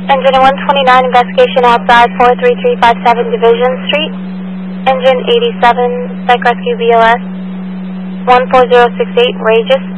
Engine 129, investigation outside 43357 Division Street. Engine 87, Psych Rescue BOS 14068, Regis.